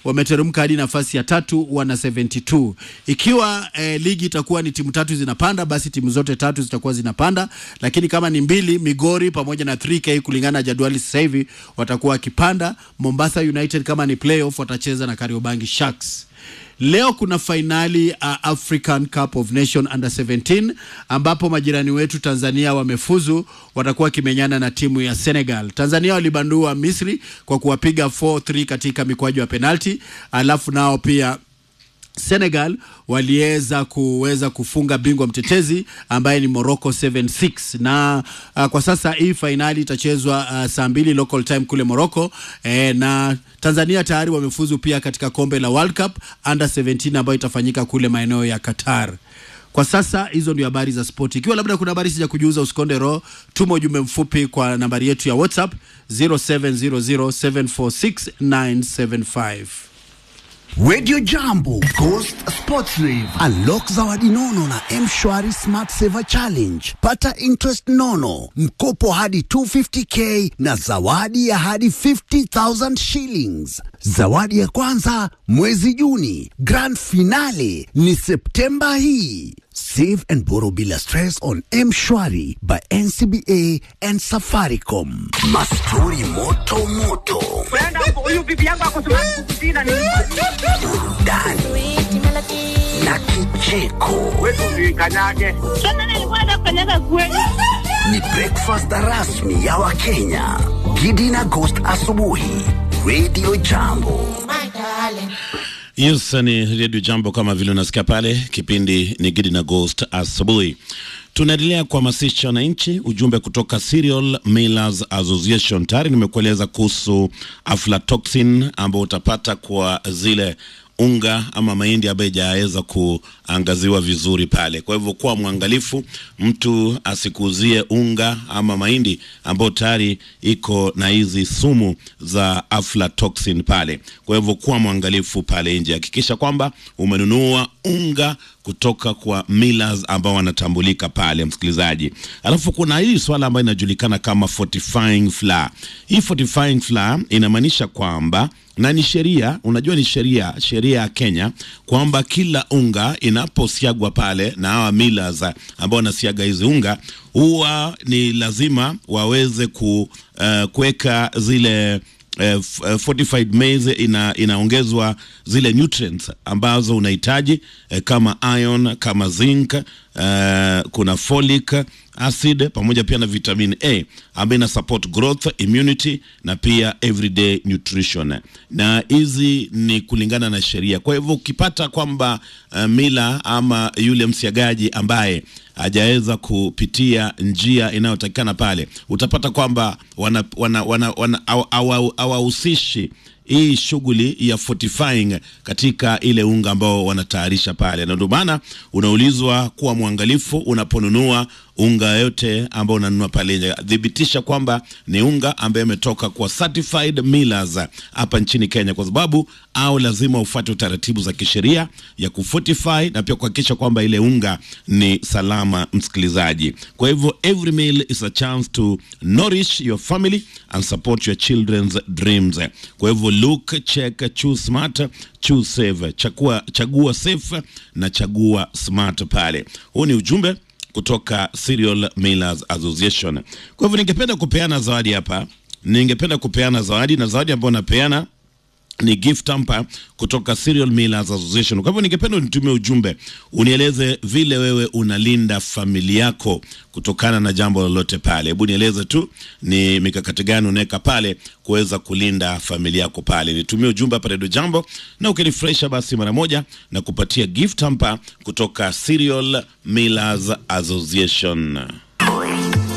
wameteremka hadi nafasi ya 3 wana 72. Ikiwa ligi itakuwa ni timu 3 zinapanda, basi timu zote 3 zitakuwa zinapanda, lakini kama ni 2, Migori pamoja na 3K kulingana na jadwali sasa hivi watakuwa wakipanda. Mombasa United kama ni playoff watacheza na Kariobangi Sharks. Leo kuna finali African Cup of Nation under 17 ambapo majirani wetu Tanzania wamefuzu, watakuwa kimenyana na timu ya Senegal. Tanzania walibandua Misri kwa kuwapiga 4-3 katika mikwaju ya penalti, alafu nao pia Senegal waliweza kufunga bingwa mtetezi ambaye ni Morocco 7-6. Na kwa sasa hii finali itachezwa saa 2 local time kule Morocco, na Tanzania tayari wamefuzu pia katika kombe la World Cup under 17 ambayo itafanyika kule maeneo ya Qatar. Kwa sasa hizo ndio habari za sport. Ikiwa labda kuna habari sija kujuza, usikonde roho, tuma ujumbe mfupi kwa nambari yetu ya WhatsApp 0700746975. Radio Jambo, Coast Sports Live. Unlock zawadi nono na M-Shwari Smart Saver Challenge. Pata interest nono, mkopo hadi 250k na zawadi ya hadi 50,000 shillings. Zawadi ya kwanza mwezi Juni, grand finale ni Septemba hii. Save and borrow bila stress on M-Shwari by NCBA and Safaricom. Mastori moto moto. Huyu bibi yangu akosema kukutina ni burudani na kicheko. wewe kanyage. Sasa nilikuwa nakanyaga kweli. Ni breakfast rasmi ya Wakenya. Gidi na Ghost asubuhi. Radio Jambo. Yes, ni Radio Jambo kama vile unasikia pale. Kipindi ni Gidi na Ghost asubuhi. Tunaendelea kuhamasisha wananchi. Ujumbe kutoka Cereal Millers Association. Tayari nimekueleza kuhusu aflatoxin ambao utapata kwa zile unga ama mahindi ambayo hajaweza kuangaziwa vizuri pale. Kwa hivyo kuwa mwangalifu, mtu asikuzie unga ama mahindi ambao tayari iko na hizi sumu za aflatoxin pale. Kwa hivyo kuwa mwangalifu pale nje. Hakikisha kwamba umenunua unga kutoka kwa millers ambao wanatambulika pale, msikilizaji. Alafu kuna hii swala ambayo inajulikana kama fortifying flour. Hii fortifying flour inamaanisha kwamba, na ni sheria, unajua ni sheria ya Kenya, kwamba kila unga inaposiagwa pale na hawa millers ambao wanasiaga hizi unga, huwa ni lazima waweze kuweka zile fortified maize, inaongezwa zile nutrients ambazo unahitaji, kama iron, kama zinc, kuna folic acid pamoja pia na vitamin A ambayo ina support growth, immunity na pia everyday nutrition. Na hizi ni kulingana na sheria. Kwa hivyo ukipata kwamba mila ama yule msiagaji ambaye hajaweza kupitia njia inayotakikana pale, utapata kwamba hawahusishi hii shughuli ya fortifying katika ile unga ambao wanatayarisha pale. Na ndio maana unaulizwa kuwa mwangalifu unaponunua unga yote ambao unanunua pale nje. Dhibitisha kwamba ni unga ambaye umetoka kwa certified millers hapa nchini Kenya, kwa sababu au lazima ufuate utaratibu za kisheria ya kufortify na pia kuhakikisha kwamba ile unga ni salama, msikilizaji. Kwa hivyo every meal is a chance to nourish your family and support your children's dreams. Kwa hivyo look, check, choose smart, choose safe. Chagua safe na chagua smart pale. Huu ni ujumbe kutoka Cereal Millers Association. Kwa hivyo ningependa kupeana zawadi hapa. Na zawadi ambayo napeana ni gift hamper kutoka Cereal Millers Association. Kwa hivyo ningependa unitumie ujumbe, unieleze vile wewe unalinda familia yako kutokana na jambo lolote pale. Hebu nieleze tu ni mikakati gani unaweka pale kuweza kulinda familia yako pale. Nitumie ujumbe hapa Radio Jambo, na ukinifurahisha basi mara moja na kupatia gift hamper kutoka Cereal Millers Association.